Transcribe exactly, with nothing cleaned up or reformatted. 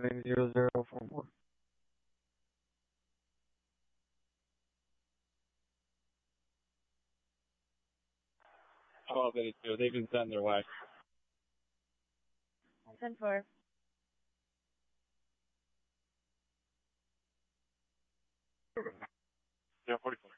seven zero zero four four. Oh, they do. They've been sent their way. ten four. Yeah, forty-four.